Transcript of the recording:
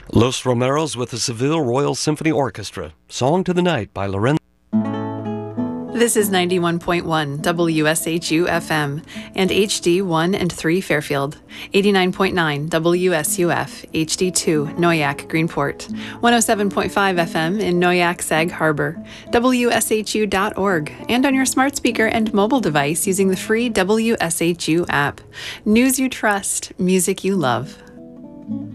Los Romeros with the Seville Royal Symphony Orchestra. Song to the Night by Lorenzo. This is 91.1 WSHU FM and HD 1 and 3 Fairfield, 89.9 WSUF HD 2 Noyak Greenport, 107.5 FM in Noyak Sag Harbor, WSHU.org, and on your smart speaker and mobile device using the free WSHU app. News you trust, music you love.